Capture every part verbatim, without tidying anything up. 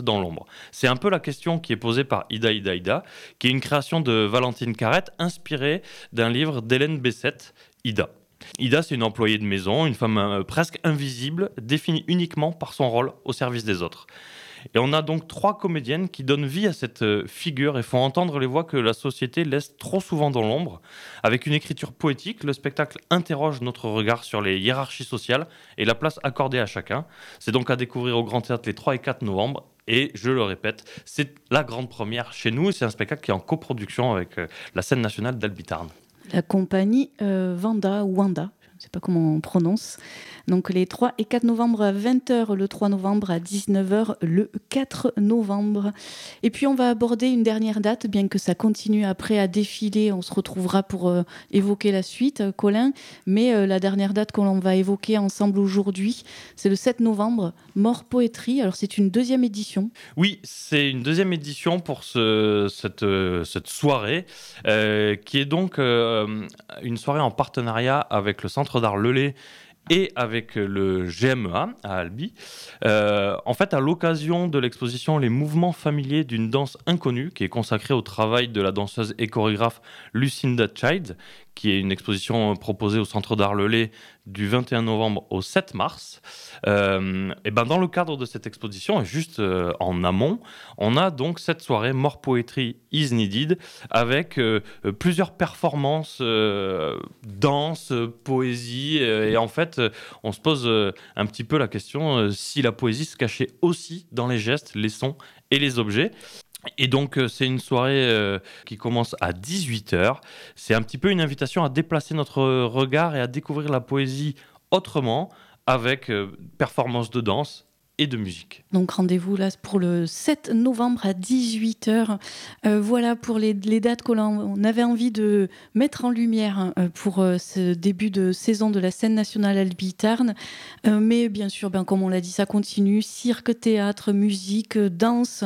dans l'ombre. C'est un peu la question qui est posée par Ida Ida Ida, qui est une création de Valentine Carrette, inspirée d'un livre d'Hélène Bessette, Ida. Ida, c'est une employée de maison, une femme euh, presque invisible, définie uniquement par son rôle au service des autres. Et on a donc trois comédiennes qui donnent vie à cette euh, figure et font entendre les voix que la société laisse trop souvent dans l'ombre. Avec une écriture poétique, le spectacle interroge notre regard sur les hiérarchies sociales et la place accordée à chacun. C'est donc à découvrir au Grand Théâtre les trois et quatre novembre. Et je le répète, c'est la grande première chez nous. C'est un spectacle qui est en coproduction avec euh, la scène nationale d'Albitarn. La compagnie euh, Vanda ou Wanda, je ne sais pas comment on prononce. Donc les trois et quatre novembre à vingt heures, le trois novembre à dix-neuf heures, le quatre novembre. Et puis on va aborder une dernière date, bien que ça continue après à défiler. On se retrouvera pour euh, évoquer la suite, euh, Colin. Mais euh, la dernière date qu'on va évoquer ensemble aujourd'hui, c'est le sept novembre, Mort Poétrie. Alors c'est une deuxième édition. Oui, c'est une deuxième édition pour ce, cette, euh, cette soirée, euh, qui est donc euh, une soirée en partenariat avec le Centre d'art Lelay et avec le G M E A à Albi. Euh, en fait, à l'occasion de l'exposition Les mouvements familiers d'une danse inconnue, qui est consacrée au travail de la danseuse et chorégraphe Lucinda Child, qui est une exposition proposée au Centre d'art Lelay du vingt et un novembre au sept mars. Euh, et ben dans le cadre de cette exposition, et juste euh, en amont, on a donc cette soirée More Poetry is Needed, avec euh, plusieurs performances, euh, danse, poésie, euh, et en fait, euh, on se pose euh, un petit peu la question euh, si la poésie se cachait aussi dans les gestes, les sons et les objets. Et donc, euh, c'est une soirée euh, qui commence à dix-huit heures. C'est un petit peu une invitation à déplacer notre regard et à découvrir la poésie autrement, avec euh, performance de danse et de musique. Donc rendez-vous là pour le sept novembre à dix-huit heures. Euh, voilà pour les, les dates qu'on avait envie de mettre en lumière hein, pour euh, ce début de saison de la scène nationale Albitarn. Euh, mais bien sûr, ben, comme on l'a dit, ça continue. Cirque, théâtre, musique, danse...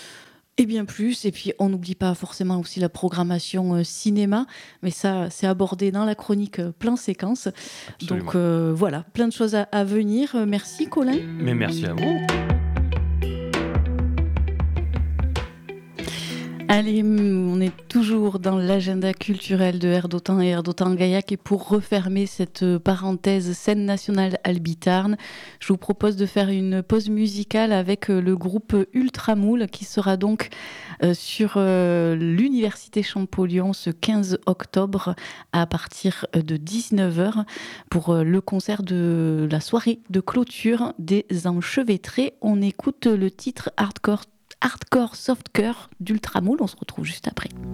Et bien plus, et puis on n'oublie pas forcément aussi la programmation euh, cinéma, mais ça c'est abordé dans la chronique euh, plan séquence. Absolument. Donc euh, voilà, plein de choses à, à venir. Merci Colin. Mais merci à vous. Allez, on est toujours dans l'agenda culturel de Air d'Otan et Air d'Otan Gaillac. Et pour refermer cette parenthèse scène nationale Albitarn, je vous propose de faire une pause musicale avec le groupe Ultramoule qui sera donc euh, sur euh, l'Université Champollion ce quinze octobre à partir de dix-neuf heures pour euh, le concert de la soirée de clôture des Enchevêtrés. On écoute le titre Hardcore Hardcore Softcore d'Ultramoule, on se retrouve juste après.